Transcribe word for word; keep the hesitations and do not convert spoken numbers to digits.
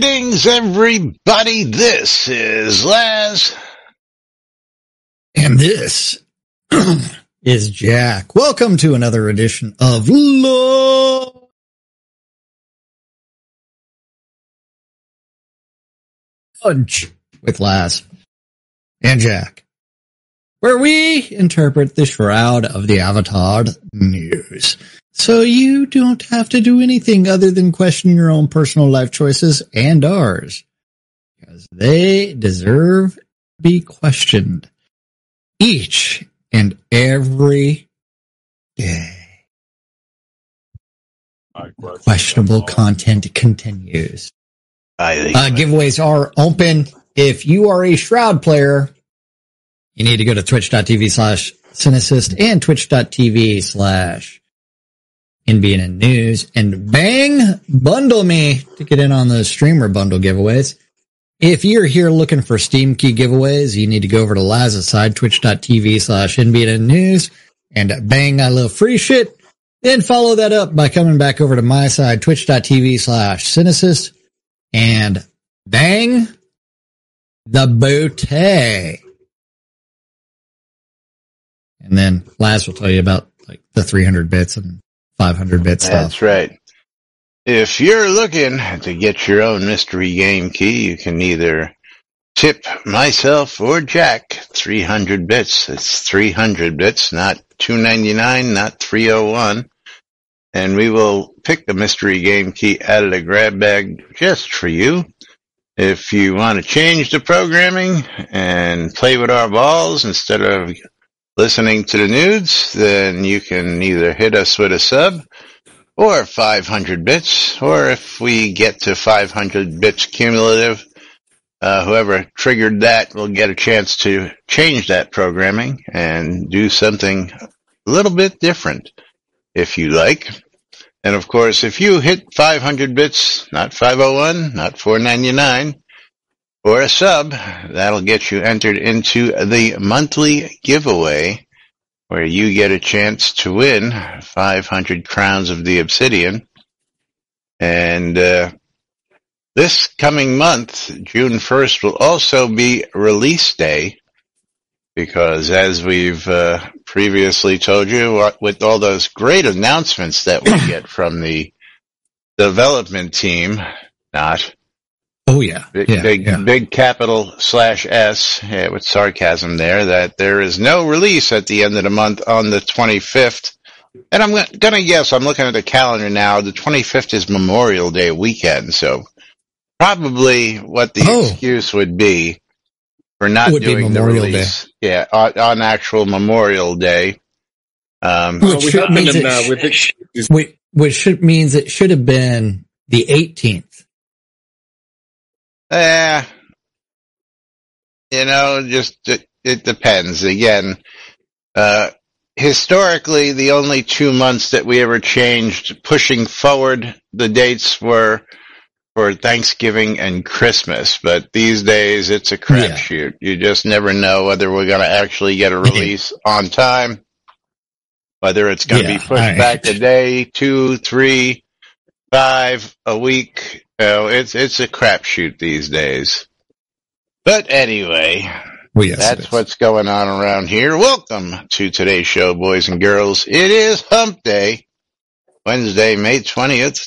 Greetings, everybody. This is Laz. And this is Jack. Welcome to another edition of Lunch with Laz and Jack, where we interpret the shroud of the Avatar news, so you don't have to do anything other than question your own personal life choices and ours, because they deserve to be questioned each and every day. Questionable content continues. Uh, giveaways are open. If you are a Shroud player, you need to go to twitch.tv slash Cynicist and twitch.tv slash N B N N News and bang, bundle me to get in on the streamer bundle giveaways. If you're here looking for Steam key giveaways, you need to go over to Laz's side, twitch.tv slash N B N N News, and bang, I love free shit. Then follow that up by coming back over to my side, twitch.tv slash Cynicist, and bang, the booty. And then Laz will tell you about like the three hundred bits and five hundred bit stuff. That's right. If you're looking to get your own mystery game key, you can either tip myself or Jack three hundred bits. It's three hundred bits, not two ninety-nine, not three oh one. And we will pick the mystery game key out of the grab bag just for you. If you want to change the programming and play with our balls instead of listening to the nudes, then you can either hit us with a sub or five hundred bits, or if we get to five hundred bits cumulative, uh, whoever triggered that will get a chance to change that programming and do something a little bit different, if you like. And of course, if you hit five hundred bits, not five oh one, not four ninety-nine, or a sub, that'll get you entered into the monthly giveaway, where you get a chance to win five hundred crowns of the obsidian. And uh, this coming month, June first, will also be release day, because as we've uh, previously told you, with all those great announcements that we get from the development team, not Oh yeah, big, yeah, big, yeah. big capital slash S, yeah, with sarcasm there, that there is no release at the end of the month on the twenty-fifth. And I'm going to guess, I'm looking at the calendar now, the twenty-fifth is Memorial Day weekend, so probably what the Oh. excuse would be for not Would be doing the Memorial release. Yeah, on, on actual Memorial Day. Um, Which Well, we should- happen means to it know sh- with sh- it. Wait, which should, means it should have been the eighteenth. Eh, you know, just, it, it depends. Again, uh, historically, the only two months that we ever changed pushing forward the dates were for Thanksgiving and Christmas. But these days, it's a crapshoot. You just never know whether we're going to actually get a release on time, whether it's going to Yeah, be pushed I- back a day, two, three, five, a week. You know, it's, it's a crapshoot these days. But anyway, Well, yes, it that's is. what's going on around here. Welcome to today's show, boys and girls. It is Hump Day, Wednesday, May twentieth,